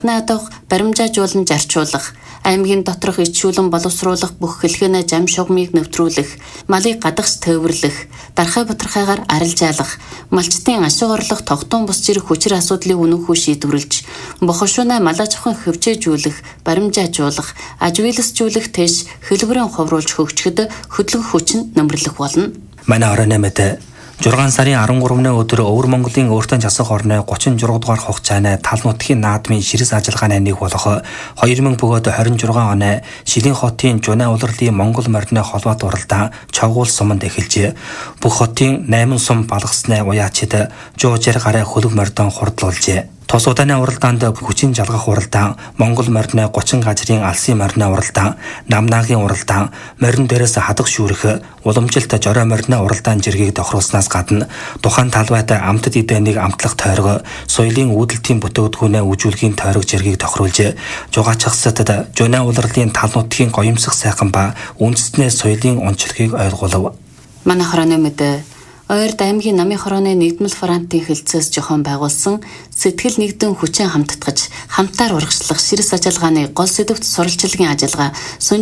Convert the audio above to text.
Наадах баримжаажуулан зарчуулах, аймгийн доторх ичүүлэн боловсруулах бүх хэлхэнэ зам шугамыг нэвтрүүлэх, малыг гадагш төвөрлөх, дархай бутархайгаар арилжаалах, малчтын ашиг орлох тогтун бус зэрэг хүчир асуудлыг үнэнхүү шийдвэрлэж, бохошууна малаачхан хөвчөөжүүлэх, баримжаажуулах, ажигласжүүлэх тэш хэлбэрэн ховруулж хөгжөхөд хөдөлгөх хүч нь нэмэрлэх болно. Манай оройн мэд 6 сарын 13-ны өдөр Өвөр Монголын өөртөө засах орны 36 дугаар хугацааны тал нутгийн наадмын ширээс ажиллагааны нэг болох 2026 оны Шилэн хотын Жуна улирлын Монгол морины холбоо дуралдаа чавгуул суманд эхэлжээ. Бүх хотын 8 сум балгасны уяачид жуужэр гараа хөлөг мордон хурдлуулжээ. Тус удааны уралдаанд хүчин жалгах уралдаан, Монгол морины 30 газрын алсын морины уралдаан, Намнаагийн уралдаан, морин дээрээс хадах шүүрэх, уламжилт жорой морины уралдаан жиргийг тохируулснаас гадна тухайн талбайд амтд эдэнийг амтлах тойрог, соёлын үүдэлтийн бүтээгдэхүүнээ үжүүлэхийн тойрог жиргийг тохируулж, жугаачихсадад Жуна улирлын тал нутгийн гоёмсох сайхан ба үндэстнээ соёлын онцлогийг ойлгуулв. Манай хорооны мэд Ойрд аймгийн намын хорооны нэгдмэл фронтын хэлцээс жохон байгуулсан сэтгэл нэгдэн хүчин хамтдагч хамтаар урагшлах ширээс ажиллагааны гол сэдвт сурвалжлагын ажиллагаа